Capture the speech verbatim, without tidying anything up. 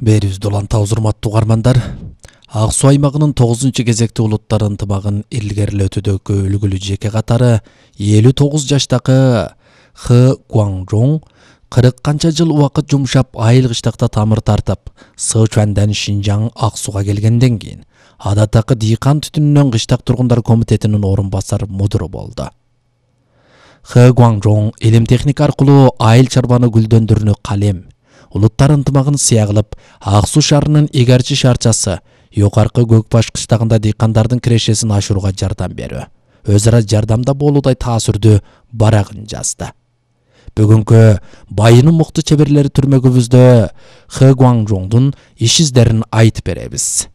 Берүүбүздү уланта урматтуу угармандар. Ак Суу аймагынын тогузунчу кезекти улуттар ынтымагын илгерилетүүдөгү үлгүлүү жеке катары элүү тогуз жаштагы Хэ Гуанжоң кырк канча жыл убакыт жумшап айыл кыштакта тамыр тартып, Сычуандан Шинжаң Ак Сууга келгенден кийин адаттагы дыйкан түтүнүнөн кыштак тургундар комитетинин орун басар мудуру болду. Хэ Гуанжоң илим техника аркылуу айыл чарбаны гүлдөндүрүүнү калем, улуттар ынтымагын сыя кылып, Ак Суу шаарынын Эгерчи шаарчасы, Жогорку Көкбаш кыштагында дыйкандардын кирешесин ашырууга жардам берүү, өз ара жардамда болуудай таасирдүү барагын жазды. Бүгүнкү байынын мыкты чеберлери түрмөгүбүздө Хэ Гуанжоңдун иш издерин айтып беребиз.